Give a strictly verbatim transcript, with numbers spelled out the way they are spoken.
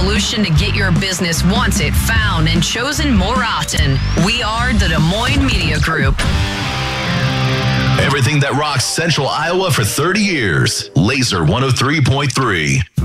solution to get your business wanted, found, and chosen more often. We are the Des Moines Media Group. Everything that rocks Central Iowa for thirty years. Laser one oh three point three.